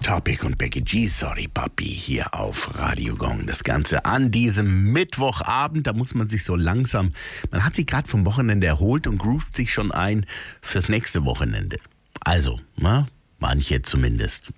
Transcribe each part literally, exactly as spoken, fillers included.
Topic und Becky G, Sorry Papi, hier auf Radio Gong. Das Ganze an diesem Mittwochabend, da muss man sich so langsam, man hat sich gerade vom Wochenende erholt und groovt sich schon ein fürs nächste Wochenende. Also, na, manche zumindest.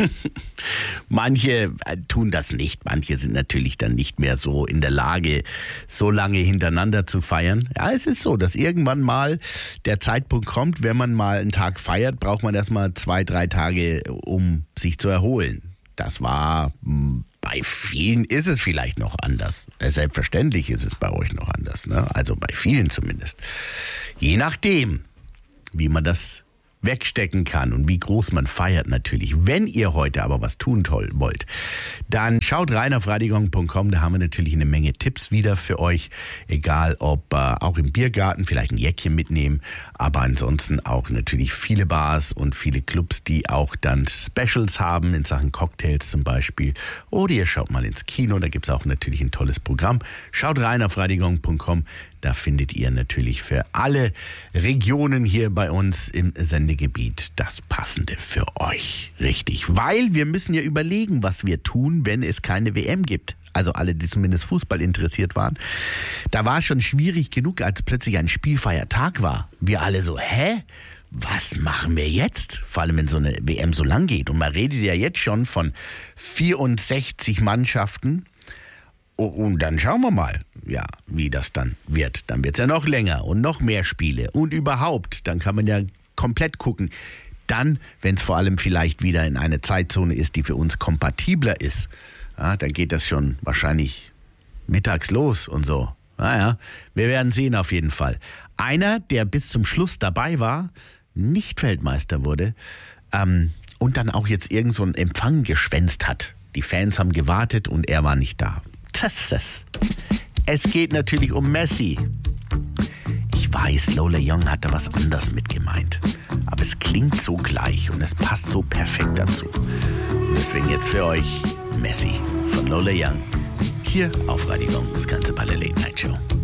Manche tun das nicht. Manche sind natürlich dann nicht mehr so in der Lage, so lange hintereinander zu feiern. Ja, es ist so, dass irgendwann mal der Zeitpunkt kommt, wenn man mal einen Tag feiert, braucht man erstmal zwei, drei Tage, um sich zu erholen. Das war, bei vielen ist es vielleicht noch anders. Selbstverständlich ist es bei euch noch anders, ne? Also bei vielen zumindest. Je nachdem, wie man das wegstecken kann und wie groß man feiert natürlich. Wenn ihr heute aber was tun toll wollt, dann schaut rein auf radiogong punkt com, da haben wir natürlich eine Menge Tipps wieder für euch, egal ob äh, auch im Biergarten vielleicht ein Jäckchen mitnehmen, aber ansonsten auch natürlich viele Bars und viele Clubs, die auch dann Specials haben in Sachen Cocktails zum Beispiel, oder ihr schaut mal ins Kino, da gibt es auch natürlich ein tolles Programm. Schaut rein auf radiogong punkt com. Da findet ihr natürlich für alle Regionen hier bei uns im Sendegebiet das Passende für euch. Richtig, weil wir müssen ja überlegen, was wir tun, wenn es keine W M gibt. Also alle, die zumindest Fußball interessiert waren. Da war es schon schwierig genug, als plötzlich ein spielfreier Tag war. Wir alle so, hä? Was machen wir jetzt? Vor allem, wenn so eine W M so lang geht. Und man redet ja jetzt schon von vierundsechzig Mannschaften. Und dann schauen wir mal, ja, wie das dann wird. Dann wird es ja noch länger und noch mehr Spiele. Und überhaupt, dann kann man ja komplett gucken. Dann, wenn es vor allem vielleicht wieder in eine Zeitzone ist, die für uns kompatibler ist, ja, dann geht das schon wahrscheinlich mittags los und so. Naja, wir werden sehen auf jeden Fall. Einer, der bis zum Schluss dabei war, nicht Weltmeister wurde ähm, und dann auch jetzt irgend so einen Empfang geschwänzt hat. Die Fans haben gewartet und er war nicht da. Das, das. Es geht natürlich um Messi. Ich weiß, Lola Young hat da was anderes mit gemeint. Aber es klingt so gleich und es passt so perfekt dazu. Und deswegen jetzt für euch Messi von Lola Young. Hier auf Radio Gong, das Ganze bei der Late Night Show.